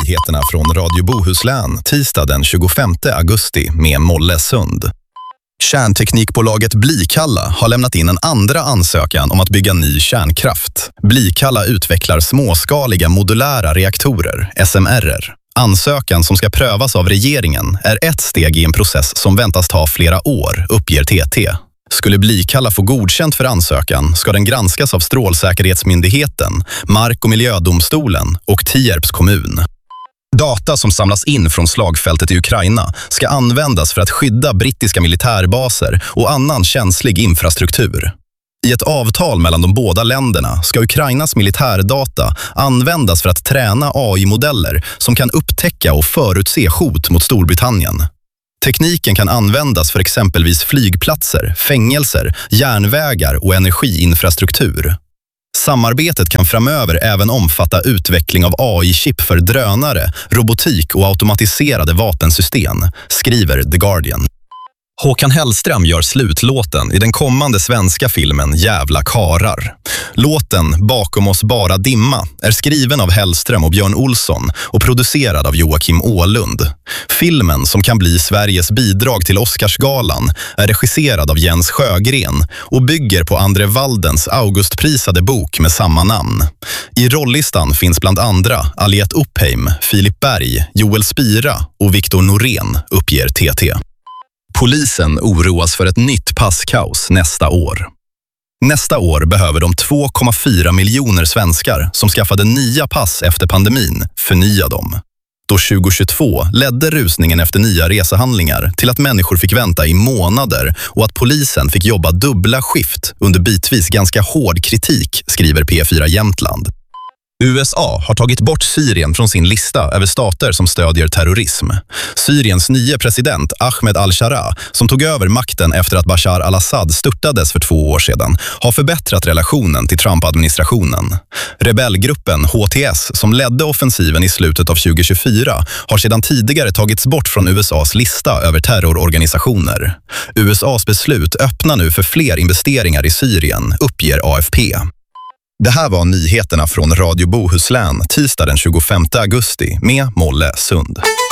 nyheterna från Radio Bohuslän tisdag den 25 augusti med Molle Sund. Kärnteknikbolaget Blikalla har lämnat in en andra ansökan om att bygga ny kärnkraft. Blikalla utvecklar småskaliga modulära reaktorer, SMR:er. Ansökan som ska prövas av regeringen är ett steg i en process som väntas ta flera år, uppger TT. Skulle Blikalla få godkänt för ansökan ska den granskas av Strålsäkerhetsmyndigheten, Mark- och miljödomstolen och Tierps kommun. Data som samlas in från slagfältet i Ukraina ska användas för att skydda brittiska militärbaser och annan känslig infrastruktur. I ett avtal mellan de båda länderna ska Ukrainas militärdata användas för att träna AI-modeller som kan upptäcka och förutse hot mot Storbritannien. Tekniken kan användas för exempelvis flygplatser, fängelser, järnvägar och energiinfrastruktur. Samarbetet kan framöver även omfatta utveckling av AI-chip för drönare, robotik och automatiserade vapensystem, skriver The Guardian. Håkan Hellström gör slutlåten i den kommande svenska filmen Jävla karar. Låten Bakom oss bara dimma är skriven av Hellström och Björn Olsson och producerad av Joakim Åhlund. Filmen, som kan bli Sveriges bidrag till Oscarsgalan, är regisserad av Jens Sjögren och bygger på Andre Waldens Augustprisade bok med samma namn. I rolllistan finns bland andra Aliette Uppheim, Filip Berg, Joel Spira och Viktor Norén, uppger TT. Polisen oroas för ett nytt passkaos nästa år. Nästa år behöver de 2,4 miljoner svenskar som skaffade nya pass efter pandemin förnya dem. Då 2022 ledde rusningen efter nya resehandlingar till att människor fick vänta i månader och att polisen fick jobba dubbla skift under bitvis ganska hård kritik, skriver P4 Jämtland. USA har tagit bort Syrien från sin lista över stater som stödjer terrorism. Syriens nya president Ahmed al-Shara, som tog över makten efter att Bashar al-Assad störtades för 2 år sedan, har förbättrat relationen till Trump-administrationen. Rebellgruppen HTS, som ledde offensiven i slutet av 2024, har sedan tidigare tagits bort från USAs lista över terrororganisationer. USAs beslut öppnar nu för fler investeringar i Syrien, uppger AFP. Det här var nyheterna från Radio Bohuslän tisdag den 25 augusti med Molle Sund.